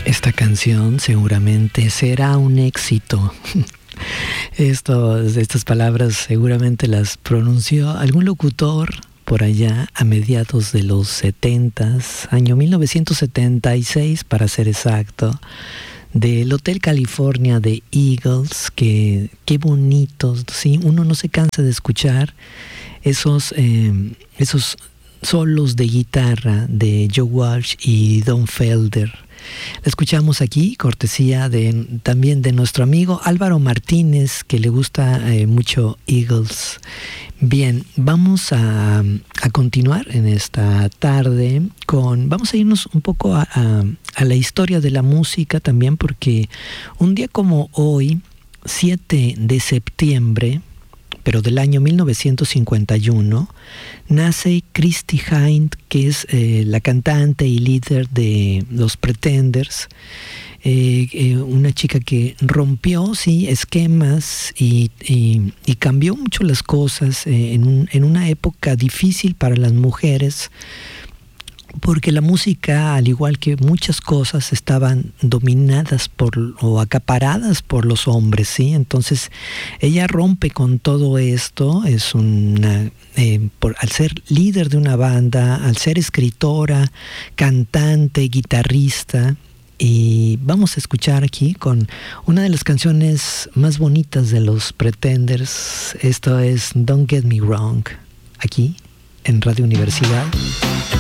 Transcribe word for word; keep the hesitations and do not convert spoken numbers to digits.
Esta canción seguramente será un éxito. Esto, estas palabras seguramente las pronunció algún locutor por allá a mediados de los setentas, año mil novecientos setenta y seis para ser exacto, del Hotel California de Eagles. Que qué bonitos, ¿sí? Uno no se cansa de escuchar esos, eh, esos solos de guitarra de Joe Walsh y Don Felder. La escuchamos aquí, cortesía de, también de nuestro amigo Álvaro Martínez, que le gusta eh, mucho Eagles. Bien, vamos a, a continuar en esta tarde con, vamos a irnos un poco a, a, a la historia de la música también, porque un día como hoy, siete de septiembre, pero del año mil novecientos cincuenta y uno, nace Chrissie Hynde, que es eh, la cantante y líder de los Pretenders, eh, eh, una chica que rompió, sí, esquemas y, y, y cambió mucho las cosas eh, en, un, en una época difícil para las mujeres, porque la música, al igual que muchas cosas, estaban dominadas por o acaparadas por los hombres, ¿sí? Entonces ella rompe con todo esto. Es una eh, por, al ser líder de una banda, al ser escritora, cantante, guitarrista. Y vamos a escuchar aquí con una de las canciones más bonitas de los Pretenders. Esto es Don't Get Me Wrong, aquí en Radio Universidad.